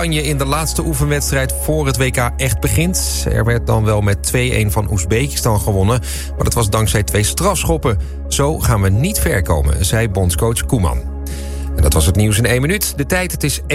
Oranje in de laatste oefenwedstrijd voor het WK echt begint. Er werd dan wel met 2-1 van Oezbekistan gewonnen, maar dat was dankzij 2 strafschoppen. Zo gaan we niet ver komen, zei bondscoach Koeman. En dat was het nieuws in 1 minuut. De tijd, het is